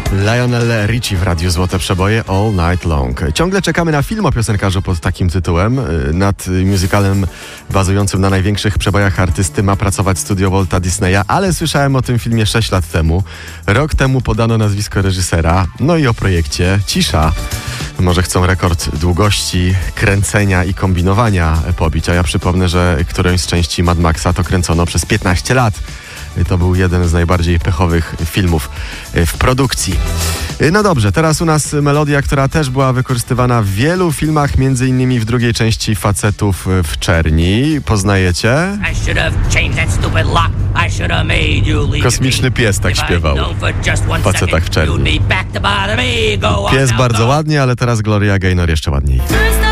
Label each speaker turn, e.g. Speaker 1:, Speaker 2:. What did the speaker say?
Speaker 1: Lionel Richie w Radiu Złote Przeboje All Night Long. Ciągle czekamy na film o piosenkarzu pod takim tytułem. Nad musicalem bazującym na największych przebojach artysty ma pracować studio Walta Disneya, ale słyszałem o tym filmie 6 lat temu. Rok temu podano nazwisko reżysera, no i o projekcie cisza. Może chcą rekord długości kręcenia i kombinowania pobić, a ja przypomnę, że którąś z części Mad Maxa to kręcono przez 15 lat. To był jeden z najbardziej pechowych filmów w produkcji. No dobrze, teraz u nas melodia, która też była wykorzystywana w wielu filmach, między innymi w drugiej części Facetów w czerni. Poznajecie? Kosmiczny pies tak śpiewał w Facetach w czerni. Pies bardzo ładnie, ale teraz Gloria Gaynor jeszcze ładniej.